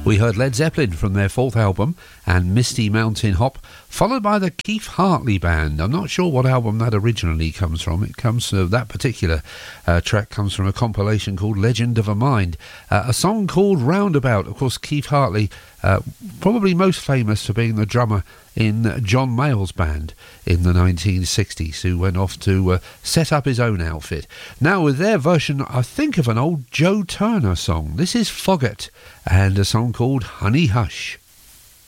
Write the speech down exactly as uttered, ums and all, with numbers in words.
We heard Led Zeppelin from their fourth album and Misty Mountain Hop, followed by the Keith Hartley Band. I'm not sure what album that originally comes from. It comes uh, that particular uh, track comes from a compilation called Legend of a Mind. Uh, a song called Roundabout. Of course, Keith Hartley, uh, probably most famous for being the drummer in John Mayall's band in the nineteen sixties, who went off to uh, set up his own outfit. Now with their version, I think, of an old Joe Turner song. This is Foggett and a song called Honey Hush.